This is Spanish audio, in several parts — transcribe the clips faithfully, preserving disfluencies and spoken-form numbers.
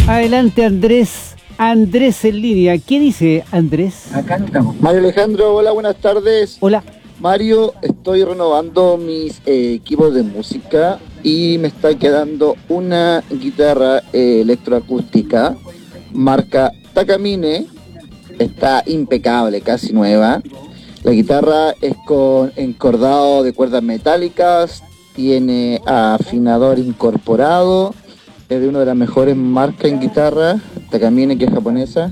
Adelante, Andrés. Andrés en línea. ¿Qué dice Andrés? Acá no estamos. Mario Alejandro, hola, buenas tardes. Hola. Mario, estoy renovando mis eh, equipos de música y me está quedando una guitarra eh, electroacústica marca Takamine. Está impecable, casi nueva. La guitarra es con encordado de cuerdas metálicas, tiene afinador incorporado, es de una de las mejores marcas en guitarra, Takamine, que es japonesa.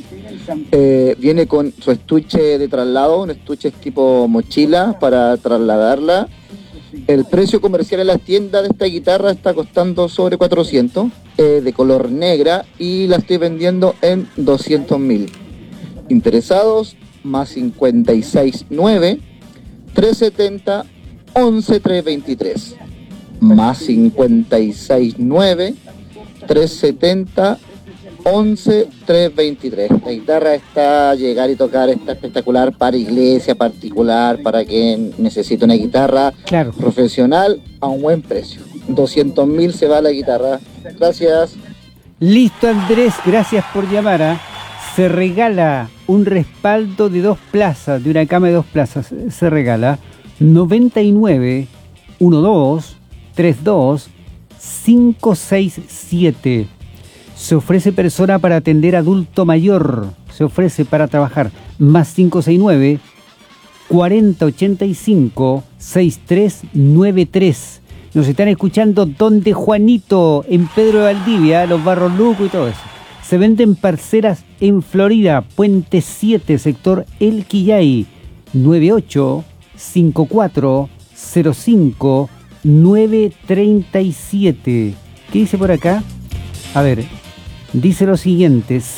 Eh, viene con su estuche de traslado, un estuche tipo mochila para trasladarla. El precio comercial en las tiendas de esta guitarra está costando sobre cuatrocientos, eh, de color negra, y la estoy vendiendo en doscientos mil. Interesados, más cincuenta y seis nueve, trescientos setenta, once, trescientos veintitrés. Más cincuenta y seis nueve, trescientos setenta, once, trescientos veintitrés. La guitarra está a llegar y tocar, está espectacular para iglesia particular, para quien necesita una guitarra Claro. profesional a un buen precio. doscientos mil se va la guitarra. Gracias. Listo, Andrés, gracias por llamar. ¿eh? Se regala un respaldo de dos plazas, de una cama de dos plazas. Se regala noventa y nueve, doce, treinta y dos, quinientos sesenta y siete. Se ofrece persona para atender adulto mayor. Se ofrece para trabajar. Más cinco seis nueve, cuarenta ochenta y cinco, sesenta y tres noventa y tres. Nos están escuchando donde Juanito, en Pedro de Valdivia, los Barros Luco y todo eso. Se venden parcelas en Florida, Puente siete, sector El Quillay, nueve ocho cinco cuatro cero cinco nueve tres siete. ¿Qué dice por acá? A ver, dice lo siguiente.